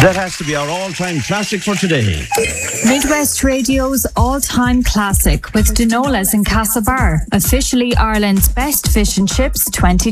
That has to be our all-time classic for today. Midwest Radio's all-time classic with Dinolas in Castlebar, officially Ireland's best fish and chips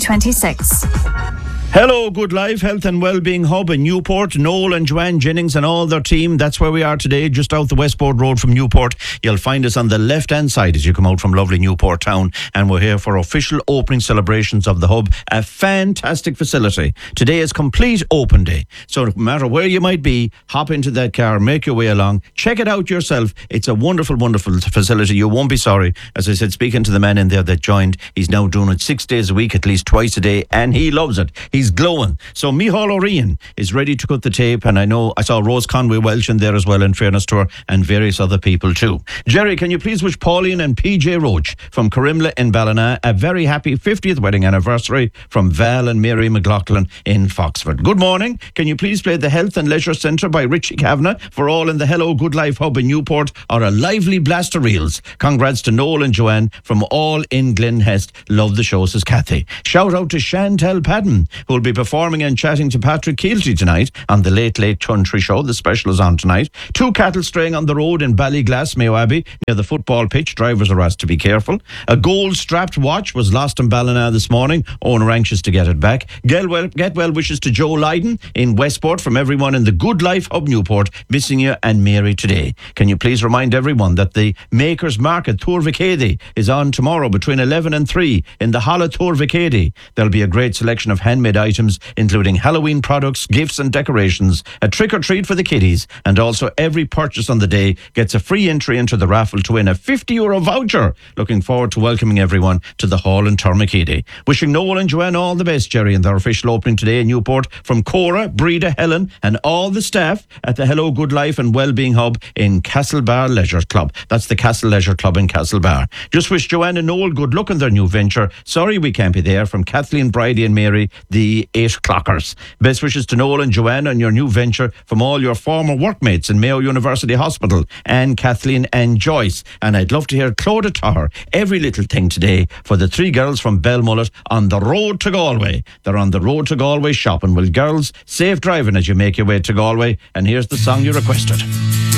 2026. Hello, Good Life, Health and Wellbeing Hub in Newport. Noel and Joanne Jennings and all their team. That's where we are today, just out the Westport Road from Newport. You'll find us on the left-hand side as you come out from lovely Newport town. And we're here for official opening celebrations of the Hub. A fantastic facility. Today is complete open day. So no matter where you might be, hop into that car, make your way along. Check it out yourself. It's a wonderful, wonderful facility. You won't be sorry. As I said, speaking to the man in there that joined, he's now doing it 6 days a week, at least twice a day, and he loves it. He's glowing. So Micheál O'Rian is ready to cut the tape, and I know I saw Rose Conway Welch in there as well, in fairness to her, and various other people too. Jerry, can you please wish Pauline and PJ Roach from Corrimla in Ballina a very happy 50th wedding anniversary from Val and Mary McLaughlin in Foxford. Good morning. Can you please play the Health and Leisure Centre by Richie Kavanagh for all in the Hello Good Life Hub in Newport, or a lively blast of reels. Congrats to Noel and Joanne from all in Glen Hest. Love the show, says Kathy. Shout out to Chantel Padden, who will be performing and chatting to Patrick Keelty tonight on the Late Late Country Show. The special is on tonight. 2 cattle straying on the road in Ballyglass, Mayo Abbey, near the football pitch. Drivers are asked to be careful. A gold-strapped watch was lost in Ballina this morning. Owner anxious to get it back. Get well wishes to Joe Lydon in Westport from everyone in the Good Life Hub Newport. Missing you and Mary today. Can you please remind everyone that the Makers Market Tour Vicady is on tomorrow between 11 and 3 in the Holla Tour Vicady. There'll be a great selection of handmade items, including Halloween products, gifts and decorations, a trick-or-treat for the kiddies, and also every purchase on the day gets a free entry into the raffle to win a €50 voucher. Looking forward to welcoming everyone to the hall in Tormakedy. Wishing Noel and Joanne all the best, Jerry, in their official opening today in Newport, from Cora, Breda, Helen and all the staff at the Hello Good Life and Wellbeing Hub in Castlebar Leisure Club. That's the Castle Leisure Club in Castlebar. Just wish Joanne and Noel good luck in their new venture. Sorry we can't be there, from Kathleen, Bridie and Mary, the 8 o'clockers. Best wishes to Noel and Joanne on your new venture from all your former workmates in Mayo University Hospital, and Kathleen and Joyce. And I'd love to hear Claudia Tar, every little thing today, for the 3 girls from Belmullet on the road to Galway. They're on the road to Galway shopping. Well, girls, safe driving as you make your way to Galway. And here's the song you requested.